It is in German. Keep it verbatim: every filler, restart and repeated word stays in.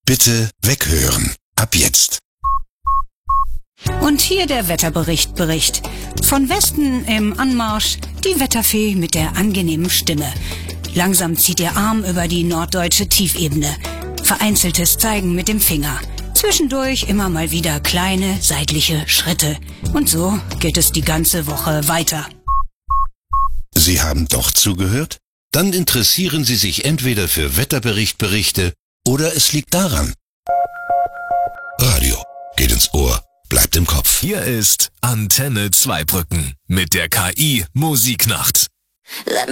Bitte weghören. Ab jetzt. Und hier der Wetterbericht Bericht. Von Westen im Anmarsch die Wetterfee mit der angenehmen Stimme. Langsam zieht ihr Arm über die norddeutsche Tiefebene. Vereinzeltes Zeigen mit dem Finger. Zwischendurch immer mal wieder kleine seitliche Schritte. Und so geht es die ganze Woche weiter. Sie haben doch zugehört? Dann interessieren Sie sich entweder für Wetterberichtberichte oder es liegt daran. Radio geht ins Ohr, bleibt im Kopf. Hier ist Antenne Zweibrücken mit der K I Musiknacht.